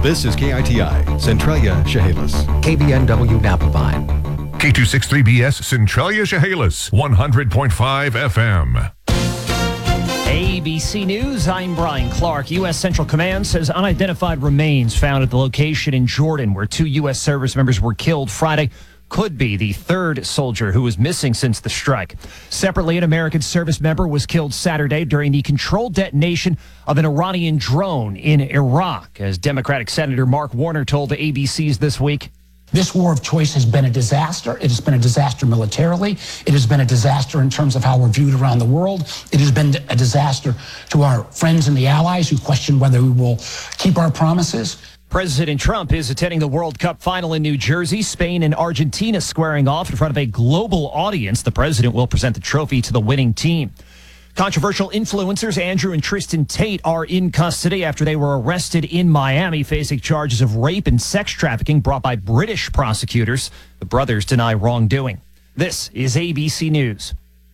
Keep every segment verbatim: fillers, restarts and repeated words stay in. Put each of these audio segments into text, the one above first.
This is K I T I, Centralia, Chehalis. K B N W Napavine. K two sixty-three B S, Centralia, Chehalis, one hundred point five F M. A B C News, I'm Brian Clark. U S Central Command says unidentified remains found at the location in Jordan where two U S service members were killed Friday could be the third soldier who was missing since the strike. Separately, an American service member was killed Saturday during the controlled detonation of an Iranian drone in Iraq, as Democratic Senator Mark Warner told A B C's This Week. This war of choice has been a disaster. It has been a disaster militarily. It has been a disaster in terms of how we're viewed around the world. It has been a disaster to our friends and the allies who question whether we will keep our promises. President Trump is attending the World Cup final in New Jersey. Spain and Argentina squaring off in front of a global audience. The president will present the trophy to the winning team. Controversial influencers Andrew and Tristan Tate are in custody after they were arrested in Miami, facing charges of rape and sex trafficking brought by British prosecutors. The brothers deny wrongdoing. This is A B C News.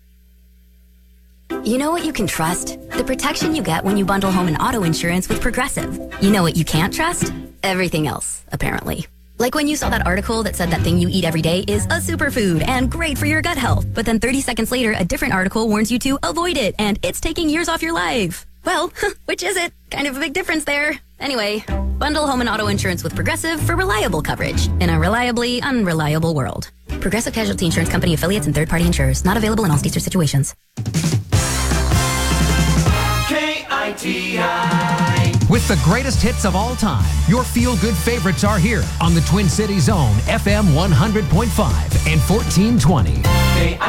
You know what you can trust? The protection you get when you bundle home and auto insurance with Progressive. You know what you can't trust? Everything else, apparently. Like when you saw that article that said that thing you eat every day is a superfood and great for your gut health, but then thirty seconds later, a different article warns you to avoid it and it's taking years off your life. Well, which is it? Kind of a big difference there. Anyway, bundle home and auto insurance with Progressive for reliable coverage in a reliably unreliable world. Progressive Casualty Insurance Company affiliates and third-party insurers. Not available in all states or situations. K I T I. With the greatest hits of all time, your feel-good favorites are here on the Twin Cities Zone, F M one hundred point five and fourteen twenty. K I